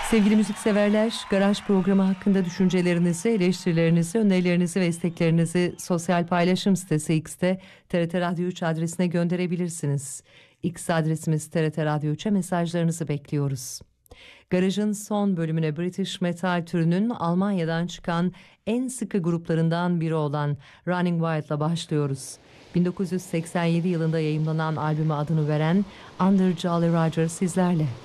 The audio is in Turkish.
Sevgili müzikseverler, Garaj programı hakkında düşüncelerinizi, eleştirilerinizi, önerilerinizi ve isteklerinizi sosyal paylaşım sitesi X'te TRT Radyo 3 adresine gönderebilirsiniz. X adresimiz TRT Radyo 3'e mesajlarınızı bekliyoruz. Garaj'ın son bölümüne British Metal türünün Almanya'dan çıkan en sıkı gruplarından biri olan Running Wild'la başlıyoruz. 1987 yılında yayımlanan albüme adını veren Under Jolly Roger sizlerle.